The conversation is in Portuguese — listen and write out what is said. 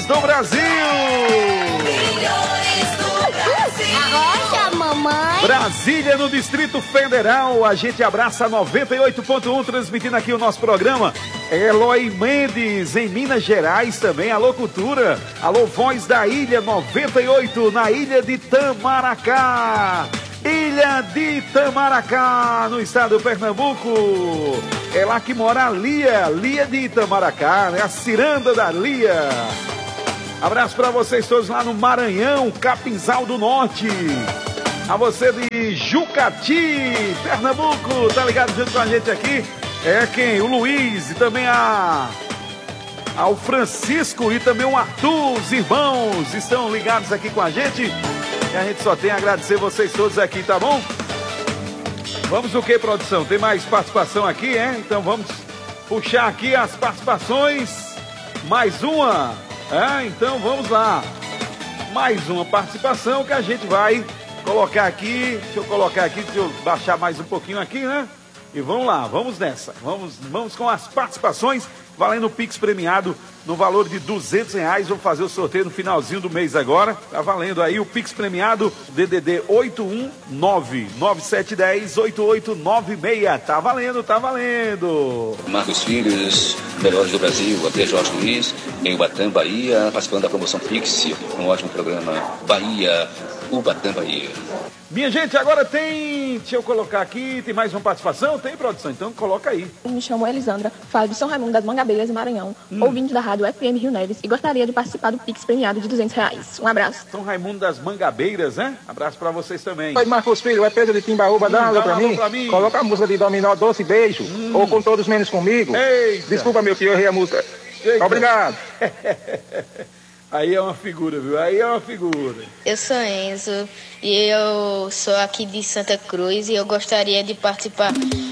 Milhões do Brasil! Milhões do Brasil! Arrocha, mamãe! Brasília, no Distrito Federal, a gente abraça 98.1, transmitindo aqui o nosso programa. Eloy Mendes, em Minas Gerais também, alô Cultura, alô Voz da Ilha 98, na Ilha de Itamaracá. Ilha de Itamaracá, no estado do Pernambuco. É lá que mora a Lia de Itamaracá, né? A ciranda da Lia. Abraço para vocês todos lá no Maranhão, Capinzal do Norte. A você de Jucati, Pernambuco, tá ligado junto com a gente aqui? É quem? O Luiz e também ao Francisco e também o Arthur, os irmãos, estão ligados aqui com a gente. E a gente só tem a agradecer vocês todos aqui, tá bom? Vamos o que, produção? Tem mais participação aqui, é? Então vamos puxar aqui as participações. Mais uma. Então vamos lá. Mais uma participação que a gente vai colocar aqui. Deixa eu baixar mais um pouquinho aqui, né? E vamos lá, vamos nessa. Vamos com as participações, valendo o Pix premiado no valor de R$200. Vou fazer o sorteio no finalzinho do mês agora. Tá valendo aí o Pix premiado, DDD 819-9710-8896. Tá valendo. Marcos Filhos, Melhores do Brasil, aqui é Jorge Luiz, em Ubatã, Bahia, participando da promoção Pix, um ótimo programa, Bahia, Ubatã, Bahia. Minha gente, agora tem, deixa eu colocar aqui, tem mais uma participação? Tem, produção? Então coloca aí. Me chamo Elisandra, falo de São Raimundo das Mangabeiras, Maranhão, ouvinte da rádio FM Rio Neves, e gostaria de participar do Pix premiado de R$200. Um abraço. São Raimundo das Mangabeiras, né? Abraço pra vocês também. Oi, Marcos Filho, é Pedro de Timbaúba, dá uma pra mim. Coloca a música de Dominó, Doce Beijo, ou Com Todos Menos Comigo. Eita. Desculpa, meu filho, eu errei a música. Eita. Obrigado. Aí é uma figura, viu? Aí é uma figura. Eu sou Enzo e eu sou aqui de Santa Cruz e eu gostaria de participar